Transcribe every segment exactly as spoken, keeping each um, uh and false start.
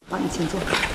好，你请坐。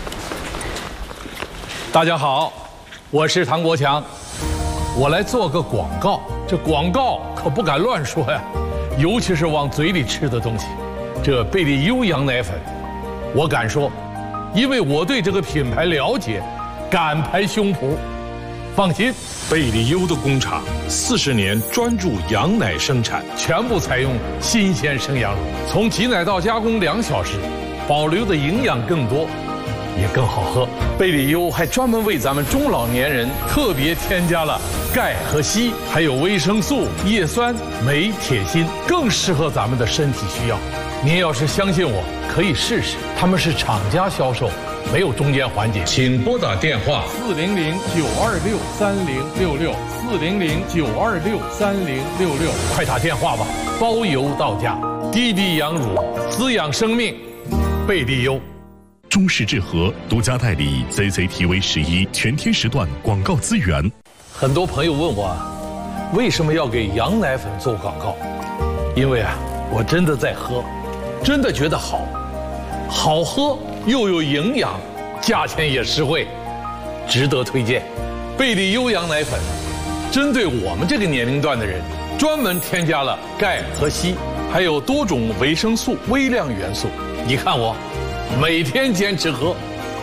大家好，我是唐国强，我来做个广告。这广告可不敢乱说呀，尤其是往嘴里吃的东西。这贝利优羊奶粉，我敢说，因为我对这个品牌了解，敢拍胸脯。放心，贝利优的工厂四十年专注羊奶生产，全部采用新鲜生羊乳，从挤奶到加工两小时，保留的营养更多，也更好喝。贝利优还专门为咱们中老年人特别添加了钙和硒，还有维生素、叶酸、镁、铁、锌，更适合咱们的身体需要。您要是相信我，可以试试。他们是厂家销售，没有中间环节。请拨打电话四零零九二六三零六六四零零九二六三零六六，快打电话吧，包邮到家。滴滴羊乳，滋养生命，贝利优。 中视智和独家代理 C C T V 十一全天时段广告资源。 很多朋友问我，为什么要给羊奶粉做广告？因为啊，我真的在喝，真的觉得好，好喝又有营养，价钱也实惠，值得推荐。贝利优羊奶粉，针对我们这个年龄段的人，专门添加了钙和硒，还有多种维生素、微量元素。你看我。每天坚持喝。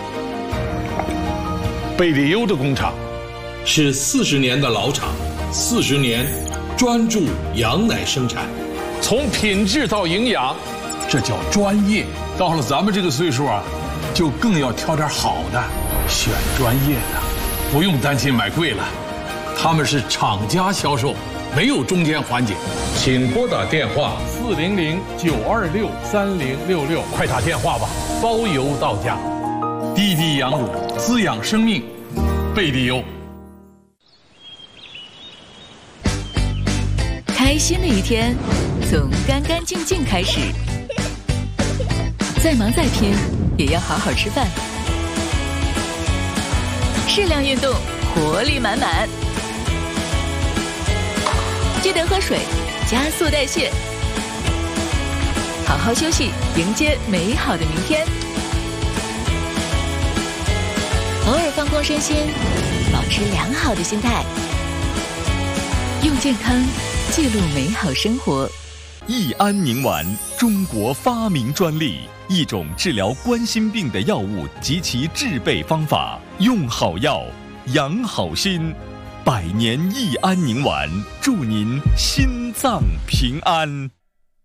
贝利优的工厂是四十年的老厂，四十年专注羊奶生产，从品质到营养，这叫专业。到了咱们这个岁数啊，就更要挑点好的，选专业的，不用担心买贵了。他们是厂家销售，没有中间环节。请拨打电话四零零九二六三零六六，快打电话吧，包邮到家。滴滴羊乳，滋养生命，贝利优。 开心的一天从干干净净开始，再忙再拼也要好好吃饭，适量运动，活力满满。记得喝水，加速代谢，好好休息，迎接美好的明天。偶尔放空身心，保持良好的心态，用健康记录美好生活。 益安宁丸，中国发明专利，一种治疗冠心病的药物及其制备方法。用好药，养好心。百年益安宁丸，祝您心脏平安。